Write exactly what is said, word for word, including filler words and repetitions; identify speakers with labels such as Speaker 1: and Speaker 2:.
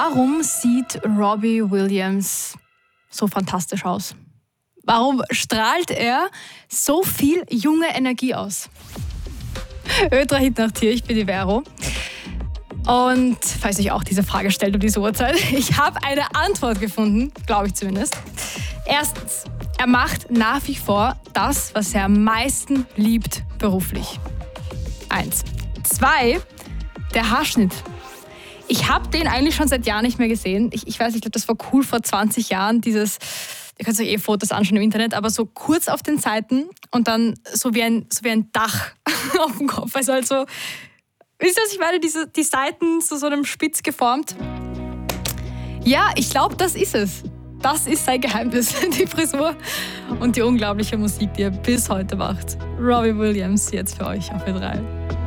Speaker 1: Warum sieht Robbie Williams so fantastisch aus? Warum strahlt er so viel junge Energie aus? Ö drei Hit Nacht hier, ich bin die Vero. Und falls euch auch diese Frage stellt um diese Uhrzeit, ich habe eine Antwort gefunden, glaube ich zumindest. Erstens, er macht nach wie vor das, was er am meisten liebt beruflich. Eins. Zwei, der Haarschnitt. Ich habe den eigentlich schon seit Jahren nicht mehr gesehen. Ich, ich weiß, ich glaube, das war cool vor zwanzig Jahren, dieses, ihr könnt euch eh Fotos anschauen im Internet, aber so kurz auf den Seiten und dann so wie ein, so wie ein Dach auf dem Kopf. Also halt so, wisst ihr, was ich meine? Diese, die Seiten zu so einem Spitz geformt. Ja, ich glaube, das ist es. Das ist sein Geheimnis, die Frisur und die unglaubliche Musik, die er bis heute macht. Robbie Williams jetzt für euch auf Ö drei.